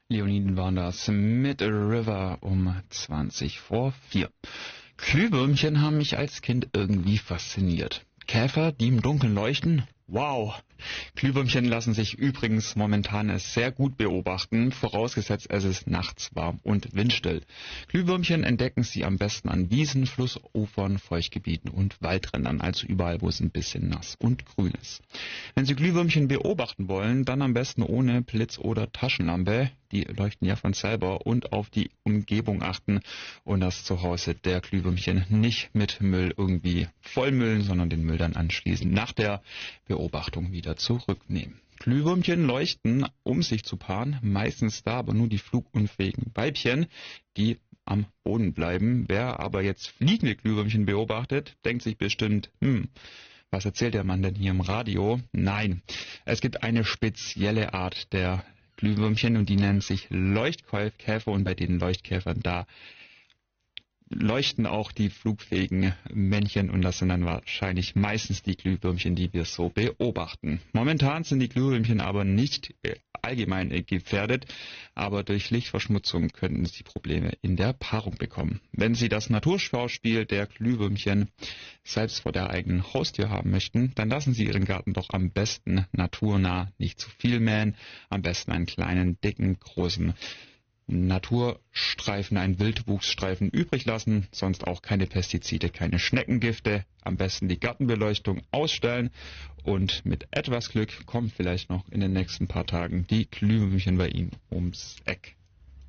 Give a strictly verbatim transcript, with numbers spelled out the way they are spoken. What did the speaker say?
Leoniden waren das mit A River um zwanzig vor vier. Glühwürmchen haben mich als Kind irgendwie fasziniert. Käfer, die im Dunkeln leuchten? Wow! Glühwürmchen lassen sich übrigens momentan sehr gut beobachten, vorausgesetzt es ist nachts warm und windstill. Glühwürmchen entdecken sie am besten an Wiesen, Flussufern, Feuchtgebieten und Waldrändern, also überall, wo es ein bisschen nass und grün ist. Wenn Sie Glühwürmchen beobachten wollen, dann am besten ohne Blitz oder Taschenlampe. Die leuchten ja von selber, und auf die Umgebung achten und das Zuhause der Glühwürmchen nicht mit Müll irgendwie vollmüllen, sondern den Müll dann anschließend nach der Beobachtung wieder zurücknehmen. Glühwürmchen leuchten, um sich zu paaren, meistens da aber nur die flugunfähigen Weibchen, die am Boden bleiben. Wer aber jetzt fliegende Glühwürmchen beobachtet, denkt sich bestimmt, hm, was erzählt der Mann denn hier im Radio? Nein, es gibt eine spezielle Art der Glühwürmchen und die nennen sich Leuchtkäfer, und bei den Leuchtkäfern da leuchten auch die flugfähigen Männchen, und das sind dann wahrscheinlich meistens die Glühwürmchen, die wir so beobachten. Momentan sind die Glühwürmchen aber nicht allgemein gefährdet, aber durch Lichtverschmutzung könnten sie Probleme in der Paarung bekommen. Wenn Sie das Naturschauspiel der Glühwürmchen selbst vor der eigenen Haustür haben möchten, dann lassen Sie Ihren Garten doch am besten naturnah, nicht zu viel mähen, am besten einen kleinen, dicken, großen Naturstreifen, einen Wildwuchsstreifen übrig lassen, sonst auch keine Pestizide, keine Schneckengifte, am besten die Gartenbeleuchtung ausstellen, und mit etwas Glück kommen vielleicht noch in den nächsten paar Tagen die Glühwürmchen bei Ihnen ums Eck.